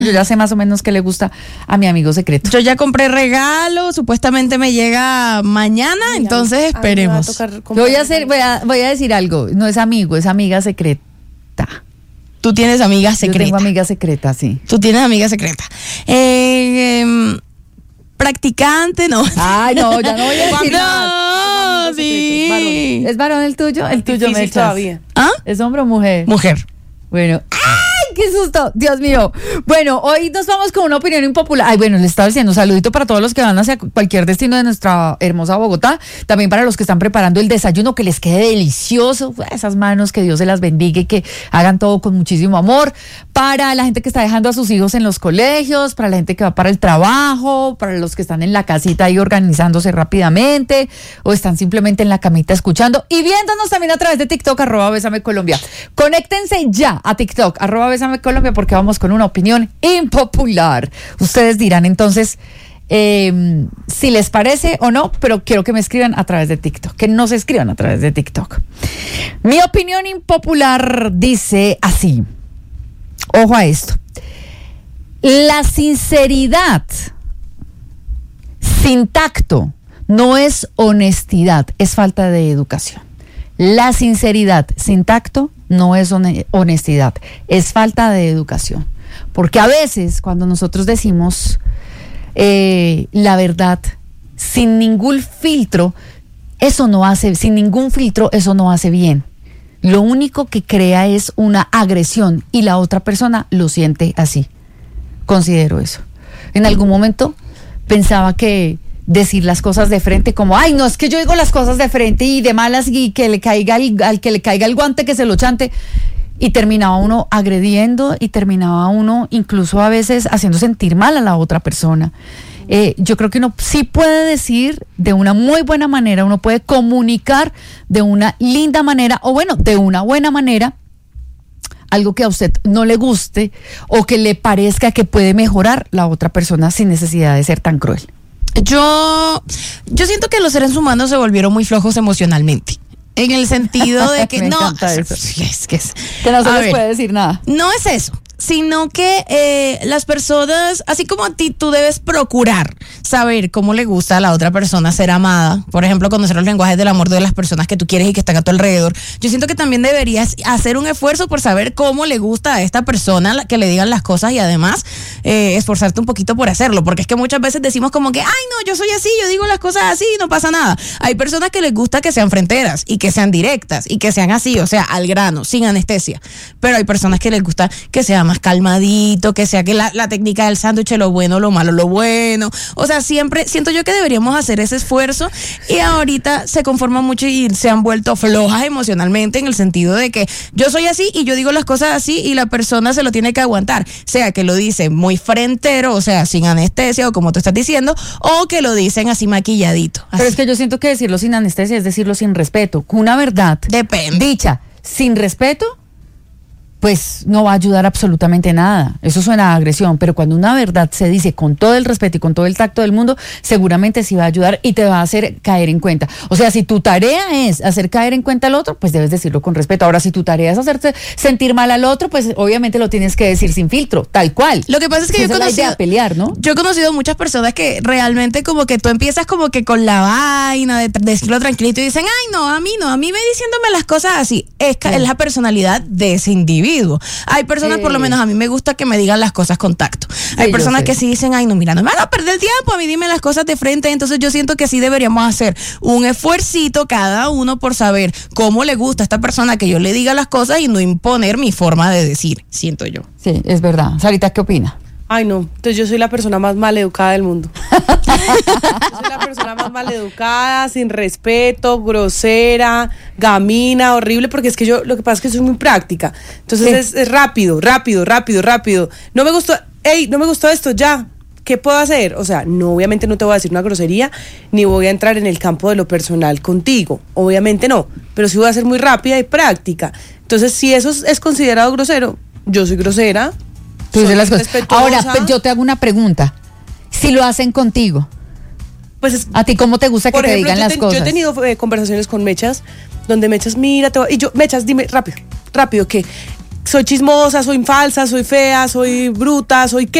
Yo ya sé más o menos qué le gusta a mi amigo secreto. Yo ya compré regalo, supuestamente me llega mañana, entonces esperemos. Voy a decir algo, no es amigo, es amiga secreta. Tú tienes amiga secreta. Yo tengo amiga secreta, sí. Tú tienes amiga secreta. Practicante, no. Ay, no, ya no voy a decir nada. No, sí. ¿Es varón el tuyo? El tuyo me echas. Todavía. ¿Ah? ¿Es hombre o mujer? Mujer. Bueno, ¡ay, qué susto! Dios mío. Bueno, hoy nos vamos con una opinión impopular. Ay, bueno, les estaba diciendo un saludito para todos los que van hacia cualquier destino de nuestra hermosa Bogotá. También para los que están preparando el desayuno, que les quede delicioso. Esas manos, que Dios se las bendiga y que hagan todo con muchísimo amor. Para la gente que está dejando a sus hijos en los colegios, para la gente que va para el trabajo, para los que están en la casita ahí organizándose rápidamente o están simplemente en la camita escuchando y viéndonos también a través de TikTok, @BésameColombia. Conéctense ya a TikTok, @BésameColombia, porque vamos con una opinión impopular. Ustedes dirán entonces si les parece o no, pero quiero que me escriban a través de TikTok, que nos escriban a través de TikTok. Mi opinión impopular dice así. Ojo a esto. La sinceridad sin tacto no es honestidad, es falta de educación. La sinceridad sin tacto no es honestidad, es falta de educación. Porque a veces cuando nosotros decimos la verdad sin ningún filtro, eso no hace bien. Lo único que crea es una agresión y la otra persona lo siente así. Considero eso. En algún momento pensaba que decir las cosas de frente, como, ay, no, es que yo digo las cosas de frente y de malas y que le caiga al que le caiga el guante, que se lo chante. Y terminaba uno agrediendo y terminaba uno incluso a veces haciendo sentir mal a la otra persona. Yo creo que uno sí puede decir de una muy buena manera, uno puede comunicar de una linda manera, o bueno, de una buena manera, algo que a usted no le guste o que le parezca que puede mejorar la otra persona sin necesidad de ser tan cruel. Yo siento que los seres humanos se volvieron muy flojos emocionalmente. En el sentido de que Me no. encanta eso. Que no se les puede decir nada. No es eso, sino que las personas, así como a ti, tú debes procurar saber cómo le gusta a la otra persona ser amada. Por ejemplo, conocer los lenguajes del amor de las personas que tú quieres y que están a tu alrededor. Yo siento que también deberías hacer un esfuerzo por saber cómo le gusta a esta persona que le digan las cosas y además esforzarte un poquito por hacerlo. Porque es que muchas veces decimos como que, ay, no, yo soy así, yo digo las cosas así y no pasa nada. Hay personas que les gusta que sean fronteras y que sean directas y que sean así, o sea, al grano, sin anestesia. Pero hay personas que les gusta que sea más calmadito, que sea que la técnica del sándwich, lo bueno, lo malo, lo bueno. O sea, siempre siento yo que deberíamos hacer ese esfuerzo y ahorita se conforman mucho y se han vuelto flojas emocionalmente en el sentido de que yo soy así y yo digo las cosas así y la persona se lo tiene que aguantar. Sea que lo dice muy frentero, o sea, sin anestesia o como tú estás diciendo, o que lo dicen así maquilladito. Así. Pero es que yo siento que decirlo sin anestesia es decirlo sin respeto. Una verdad dicha sin respeto, pues no va a ayudar absolutamente nada. Eso suena a agresión, pero cuando una verdad se dice con todo el respeto y con todo el tacto del mundo, seguramente sí va a ayudar y te va a hacer caer en cuenta. O sea, si tu tarea es hacer caer en cuenta al otro, pues debes decirlo con respeto. Ahora, si tu tarea es hacerte sentir mal al otro, pues obviamente lo tienes que decir sin filtro, tal cual. Lo que pasa es que yo he conocido muchas personas que realmente como que tú empiezas como que con la vaina de decirlo tranquilito y dicen, ay, no, a mí ve diciéndome las cosas así. Es la personalidad de ese individuo. Hay personas, por lo menos a mí me gusta que me digan las cosas con tacto. Hay personas que sí dicen, ay, no, mira, no me hagas perder el tiempo, a mí dime las cosas de frente. Entonces yo siento que sí deberíamos hacer un esfuercito cada uno por saber cómo le gusta a esta persona que yo le diga las cosas y no imponer mi forma de decir, siento yo. Sí, es verdad. Sarita, ¿qué opina? Ay, no, entonces yo soy la persona más maleducada del mundo. Yo soy la persona más maleducada, sin respeto, grosera, gamina, horrible, porque es que yo, lo que pasa es que soy muy práctica. Entonces es rápido. No me gustó esto, ya. ¿Qué puedo hacer? O sea, no, obviamente no te voy a decir una grosería, ni voy a entrar en el campo de lo personal contigo. Obviamente no, pero sí voy a ser muy rápida y práctica. Entonces, si eso es considerado grosero, yo soy grosera. Tú dices las cosas. Ahora, yo te hago una pregunta. Si lo hacen contigo, pues ¿a ti cómo te gusta que te digan las cosas? Yo he tenido conversaciones con Mechas, donde Mechas, mira, y yo, Mechas, dime rápido, que soy chismosa, soy falsa, soy fea, soy bruta, soy qué.